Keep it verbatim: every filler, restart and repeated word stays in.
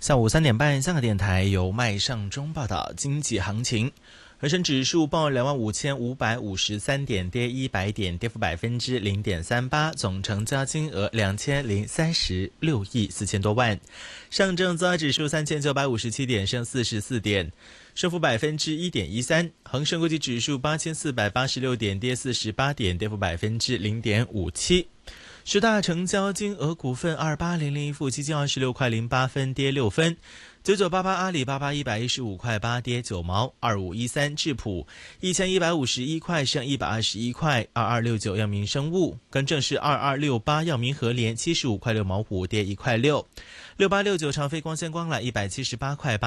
下午三点半，香港电台由麦尚中报道经济行情。恒生指数报两万五千五百五十三点，跌一百点，跌幅百分之零点三八，总成交金额两千零三十六亿四千多万。上证综合指数三千九百五十七点，升四十四点，升幅百分之一点一三。恒生国际指数八千四百八十六点，跌四十八点，跌幅百分之零点五七。十大成交金额股份二八零零一富基金二十六块零八分，跌六分。九九八八阿里巴巴一百一十五块八，跌九毛。二五一三智普一千一百五十一块，升一百二十一块。二二六九药明生物更正是二二六八药明和联七十五块六毛五，跌一块六。六八六九长飞光纤光缆一百七十八块八。